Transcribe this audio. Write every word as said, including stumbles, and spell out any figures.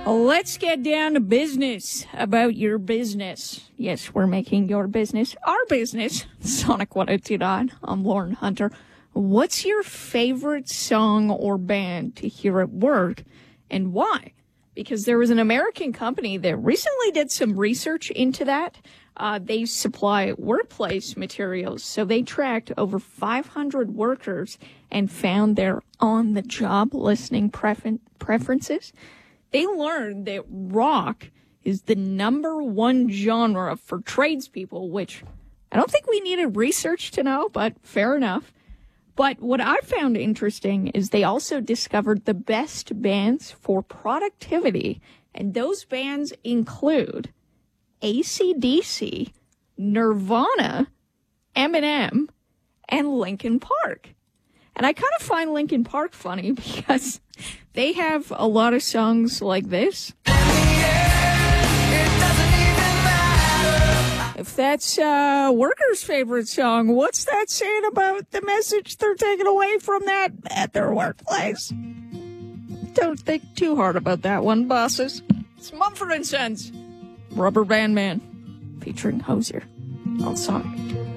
Let's get down to business about your business. Yes, we're making your business our business. Sonic one oh two point nine. I'm Lauren Hunter. What's your favorite song or band to hear at work, and why? Because there was an American company that recently did some research into that. Uh, they supply workplace materials, so they tracked over five hundred workers and found their on-the-job listening prefer- preferences. They learned that rock is the number one genre for tradespeople, which I don't think we needed research to know, but fair enough. But what I found interesting is they also discovered the best bands for productivity, and those bands include A C D C, Nirvana, Eminem, and Linkin Park. And I kind of find Linkin Park funny because they have a lot of songs like this. If that's uh, workers' favorite song, what's that saying about the message they're taking away from that at their workplace? Don't think too hard about that one, bosses. It's Mumford and Sons, Rubber Band Man, featuring Hozier on Sonic.